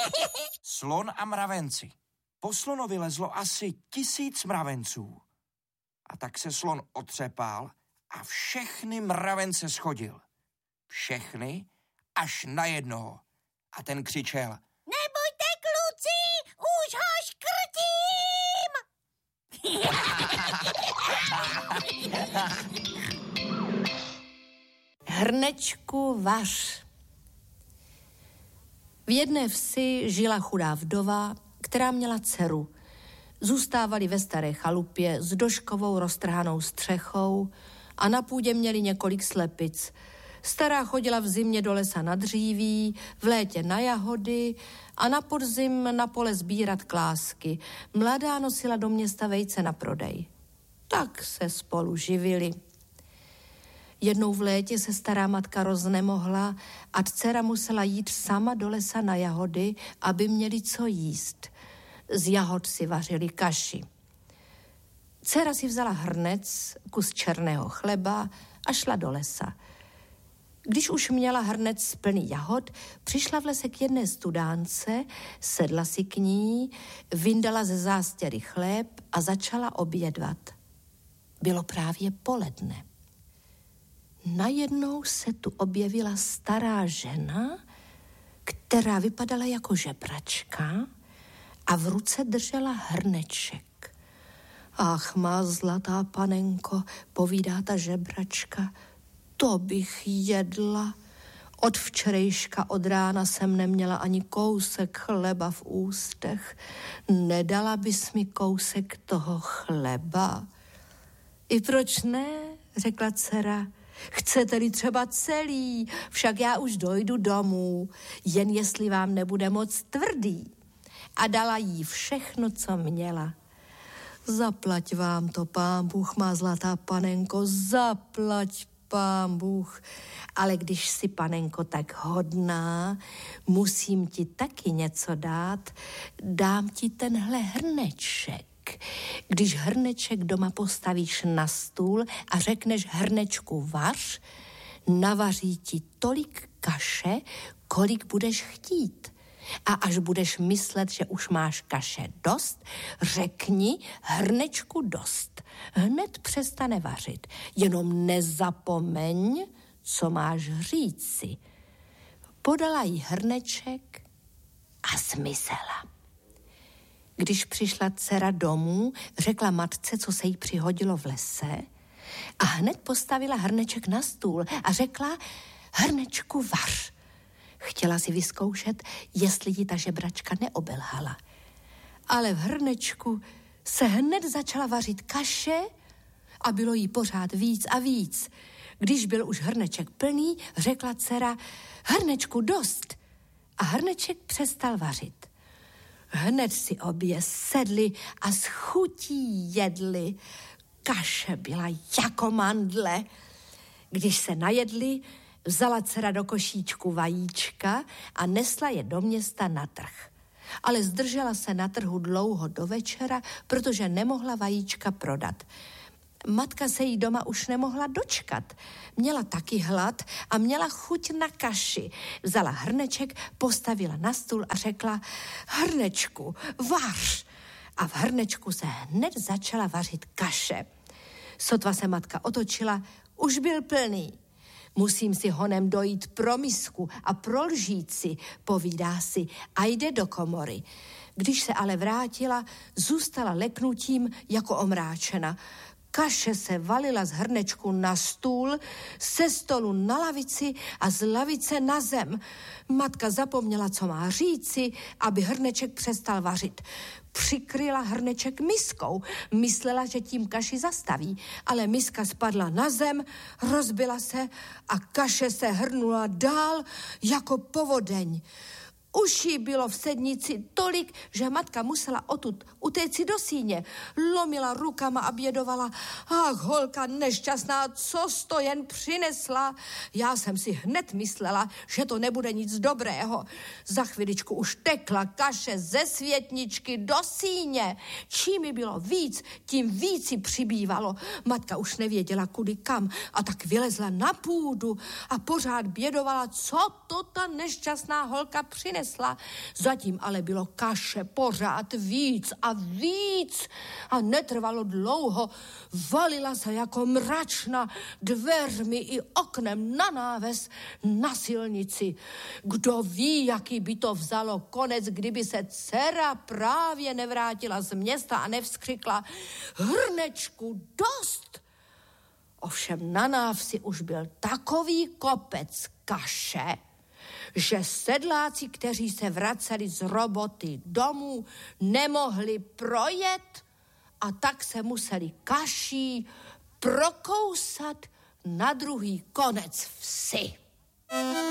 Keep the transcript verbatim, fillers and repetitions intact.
Slon a mravenci. Po slonovi lezlo asi tisíc mravenců. A tak se slon otřepal a všechny mravence schodil. Všechny až na jednoho. A ten křičel: Nebojte, kluci, už ho škrtím! Hrnečku vař. V jedné vsi žila chudá vdova, která měla dceru. Zůstávali ve staré chalupě s doškovou roztrhanou střechou a na půdě měli několik slepic. Stará chodila v zimě do lesa na dříví, v létě na jahody a na podzim na pole sbírat klásky. Mladá nosila do města vejce na prodej. Tak se spolu živili. Jednou v létě se stará matka roznemohla a dcera musela jít sama do lesa na jahody, aby měli co jíst. Z jahod si vařili kaši. Dcera si vzala hrnec, kus černého chleba a šla do lesa. Když už měla hrnec plný jahod, přišla v lese k jedné studánce, sedla si k ní, vyndala ze zástěry chléb a začala obědvat. Bylo právě poledne. Najednou se tu objevila stará žena, která vypadala jako žebračka a v ruce držela hrneček. Ach, má zlatá panenko, povídá ta žebračka, to bych jedla. Od včerejška od rána jsem neměla ani kousek chleba v ústech. Nedala bys mi kousek toho chleba? I proč ne, řekla dcera. Chcete-li třeba celý, však já už dojdu domů, jen jestli vám nebude moc tvrdý. A dala jí všechno, co měla. Zaplať vám to, pán Bůh, má zlatá panenko, zaplať, pán Bůh. Ale když si, panenko, tak hodná, musím ti taky něco dát, dám ti tenhle hrneček. Když hrneček doma postavíš na stůl a řekneš hrnečku vař, navaří ti tolik kaše, kolik budeš chtít. A až budeš myslet, že už máš kaše dost, řekni hrnečku dost. Hned přestane vařit. Jenom nezapomeň, co máš říci. Podala jí hrneček a zmizela. Když přišla dcera domů, řekla matce, co se jí přihodilo v lese a hned postavila hrneček na stůl a řekla hrnečku vař. Chtěla si vyzkoušet, jestli ji ta žebračka neobelhala. Ale v hrnečku se hned začala vařit kaše a bylo jí pořád víc a víc. Když byl už hrneček plný, řekla dcera hrnečku dost a hrneček přestal vařit. Hned si obě sedli a s chutí jedli. Kaše byla jako mandle. Když se najedli, vzala dcera do košíčku vajíčka a nesla je do města na trh. Ale zdržela se na trhu dlouho do večera, protože nemohla vajíčka prodat. Matka se jí doma už nemohla dočkat. Měla taky hlad a měla chuť na kaši. Vzala hrneček, postavila na stůl a řekla hrnečku, vař. A v hrnečku se hned začala vařit kaše. Sotva se matka otočila, už byl plný. Musím si honem dojít pro misku a pro lžíci, povídá si, a jde do komory. Když se ale vrátila, zůstala leknutím jako omráčena. Kaše se valila z hrnečku na stůl, ze stolu na lavici a z lavice na zem. Matka zapomněla, co má říci, aby hrneček přestal vařit. Přikryla hrneček miskou. Myslela, že tím kaši zastaví, ale miska spadla na zem, rozbila se a kaše se hrnula dál jako povodeň. Už jí bylo v sednici tolik, že matka musela odtud utéci do síně. Lomila rukama a bědovala. Ach, holka nešťastná, co to jen přinesla? Já jsem si hned myslela, že to nebude nic dobrého. Za chviličku už tekla kaše ze světničky do síně. Čím jí bylo víc, tím víc jí přibývalo. Matka už nevěděla, kudy kam, a tak vylezla na půdu a pořád bědovala, co to ta nešťastná holka přinesla. nesla. Zatím ale bylo kaše pořád víc a víc a netrvalo dlouho. Valila se jako mračna dveřmi i oknem na náves na silnici. Kdo ví, jaký by to vzalo konec, kdyby se dcera právě nevrátila z města a nevzkřikla: Hrnečku, dost! Ovšem na návsi už byl takový kopec kaše, že sedláci, kteří se vraceli z roboty domů, nemohli projet a tak se museli kaší prokousat na druhý konec vsi.